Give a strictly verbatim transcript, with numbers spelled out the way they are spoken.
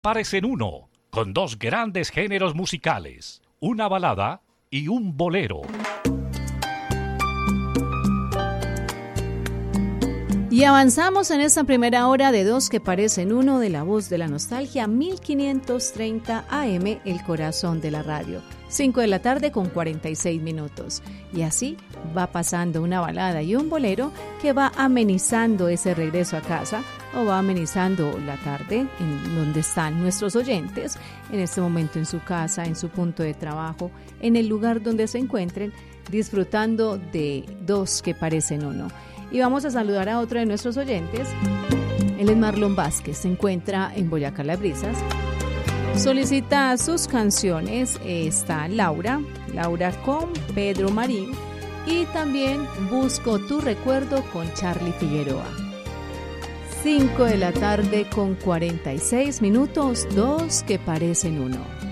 parecen uno, con dos grandes géneros musicales, una balada y un bolero. Y avanzamos en esta primera hora de Dos que parecen uno, de La Voz de la Nostalgia, mil quinientos treinta A M, el corazón de la radio. cinco de la tarde con cuarenta y seis minutos. Y así va pasando una balada y un bolero que va amenizando ese regreso a casa o va amenizando la tarde en donde están nuestros oyentes, en este momento en su casa, en su punto de trabajo, en el lugar donde se encuentren, disfrutando de Dos que parecen uno. Y vamos a saludar a otro de nuestros oyentes. Él es Marlon Vázquez, se encuentra en Boyacá Las Brisas. Solicita sus canciones, está Laura, Laura con Pedro Marín, y también Busco tu recuerdo con Charly Figueroa. cinco de la tarde con cuarenta y seis minutos, Dos que parecen uno.